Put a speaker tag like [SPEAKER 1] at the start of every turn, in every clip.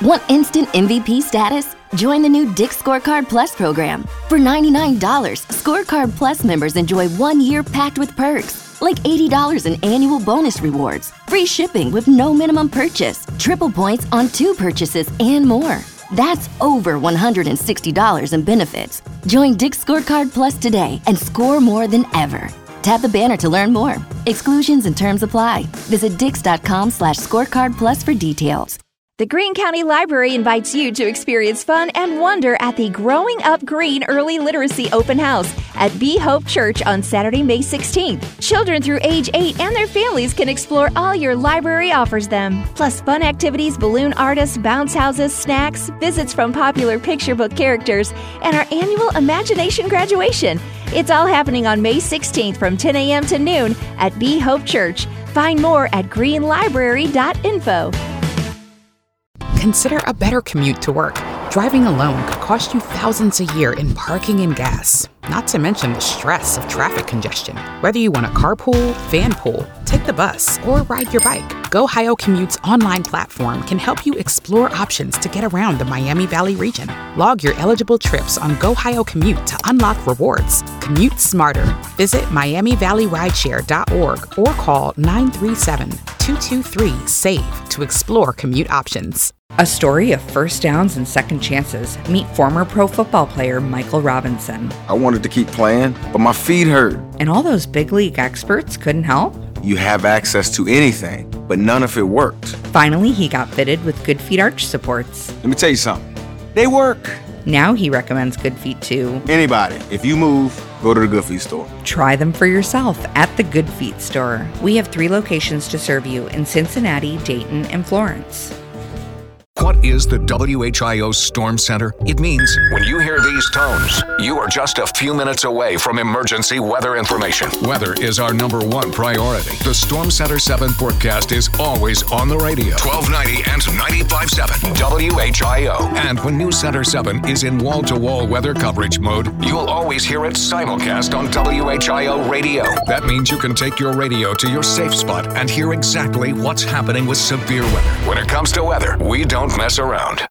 [SPEAKER 1] Want instant MVP status? Join the new Dick's Scorecard Plus program. For $99, Scorecard Plus members enjoy 1 year packed with perks, like $80 in annual bonus rewards, free shipping with no minimum purchase, triple points on 2 purchases, and more. That's over $160 in benefits. Join Dick's Scorecard Plus today and score more than ever. Tap the banner to learn more. Exclusions and terms apply. Visit dix.com/scorecardplus for details.
[SPEAKER 2] The Greene County Library invites you to experience fun and wonder at the Growing Up Green Early Literacy Open House at Be Hope Church on Saturday, May 16th. Children through age 8 and their families can explore all your library offers them. Plus fun activities, balloon artists, bounce houses, snacks, visits from popular picture book characters, and our annual Imagination graduation. It's all happening on May 16th from 10 a.m. to noon at Be Hope Church. Find more at greenlibrary.info.
[SPEAKER 3] Consider a better commute to work. Driving alone could cost you thousands a year in parking and gas, not to mention the stress of traffic congestion. Whether you want to carpool, vanpool, take the bus, or ride your bike, GoHio Commute's online platform can help you explore options to get around the Miami Valley region. Log your eligible trips on GoHio Commute to unlock rewards. Commute smarter. Visit MiamiValleyRideshare.org or call 937-223-SAVE to explore commute options.
[SPEAKER 4] A story of first downs and second chances. Meet former pro football player Michael Robinson.
[SPEAKER 5] I wanted to keep playing, but my feet hurt.
[SPEAKER 4] And all those big league experts couldn't help?
[SPEAKER 5] You have access to anything, but none of it worked.
[SPEAKER 4] Finally, he got fitted with Good Feet arch supports.
[SPEAKER 5] Let me tell you something. They work.
[SPEAKER 4] Now he recommends Good Feet to
[SPEAKER 5] anybody. If you move, go to the Good Feet store.
[SPEAKER 4] Try them for yourself at the Good Feet store. We have 3 locations to serve you in Cincinnati, Dayton, and Florence.
[SPEAKER 6] What is the WHIO Storm Center? It means when you hear these tones, you are just a few minutes away from emergency weather information. Weather is our #1 priority. The Storm Center 7 forecast is always on the radio. 1290 and 95.7 WHIO. And when News Center 7 is in wall-to-wall weather coverage mode, you'll always hear it simulcast on WHIO radio. That means you can take your radio to your safe spot and hear exactly what's happening with severe weather. When it comes to weather, we don't mess around.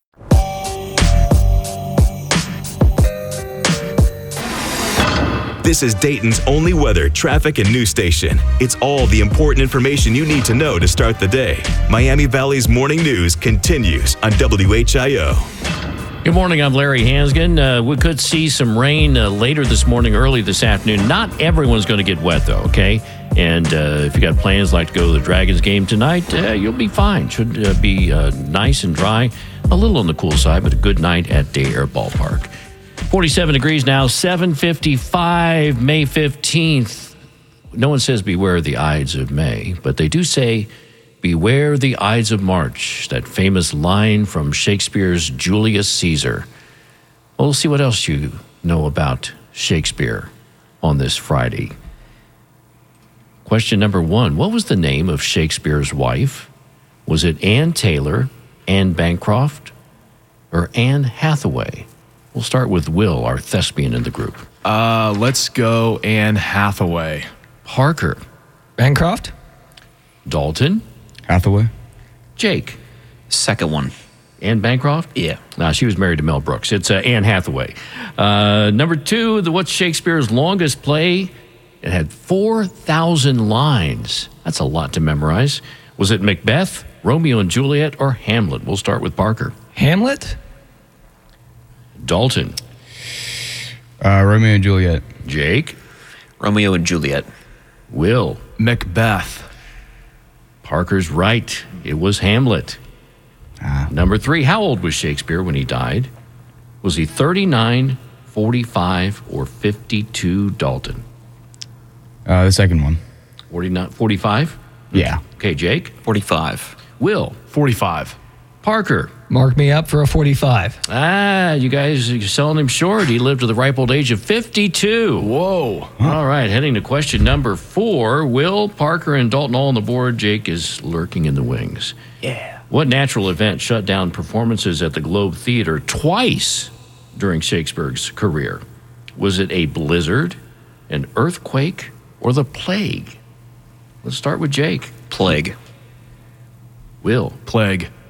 [SPEAKER 7] This is Dayton's only weather, traffic, and news station. It's all the important information you need to know to start the day. Miami Valley's morning news continues on WHIO.
[SPEAKER 8] Good morning, I'm Larry Hansgen. We could see some rain later this morning, early this afternoon. Not everyone's going to get wet, though, okay? And if you got plans like to go to the Dragons game tonight, you'll be fine. Should be nice and dry. A little on the cool side, but a good night at Day Air Ballpark. 47 degrees now, 7:55, May 15th. No one says beware the Ides of May, but they do say beware the Ides of March, that famous line from Shakespeare's Julius Caesar. Well, we'll see what else you know about Shakespeare on this Friday. Question number 1, what was the name of Shakespeare's wife? Was it Anne Taylor, Anne Bancroft, or Anne Hathaway? We'll start with Will, our thespian in the group.
[SPEAKER 9] Let's go Anne Hathaway.
[SPEAKER 8] Parker.
[SPEAKER 10] Bancroft.
[SPEAKER 8] Dalton.
[SPEAKER 11] Hathaway.
[SPEAKER 8] Jake.
[SPEAKER 10] Second one.
[SPEAKER 8] Anne Bancroft?
[SPEAKER 10] Yeah.
[SPEAKER 8] No, she was married to Mel Brooks. It's Anne Hathaway. Number 2, what's Shakespeare's longest play? It had 4,000 lines. That's a lot to memorize. Was it Macbeth, Romeo and Juliet, or Hamlet? We'll start with Parker.
[SPEAKER 10] Hamlet.
[SPEAKER 8] Dalton.
[SPEAKER 11] Romeo and Juliet.
[SPEAKER 8] Jake.
[SPEAKER 10] Romeo and Juliet.
[SPEAKER 8] Will.
[SPEAKER 9] Macbeth.
[SPEAKER 8] Parker's right. It was Hamlet. Number 3, how old was Shakespeare when he died? Was he 39, 45, or 52, Dalton?
[SPEAKER 11] The second one.
[SPEAKER 8] 45?
[SPEAKER 11] Yeah.
[SPEAKER 8] Okay, Jake?
[SPEAKER 10] 45.
[SPEAKER 8] Will?
[SPEAKER 9] 45.
[SPEAKER 8] Parker?
[SPEAKER 10] Mark me up for a 45.
[SPEAKER 8] You guys are selling him short. He lived to the ripe old age of 52.
[SPEAKER 9] Whoa.
[SPEAKER 8] All right, heading to question number 4. Will, Parker, and Dalton all on the board. Jake is lurking in the wings.
[SPEAKER 10] Yeah.
[SPEAKER 8] What natural event shut down performances at the Globe Theater twice during Shakespeare's career? Was it a blizzard, an earthquake, or the plague? Let's start with Jake.
[SPEAKER 10] Plague.
[SPEAKER 8] Will.
[SPEAKER 9] Plague.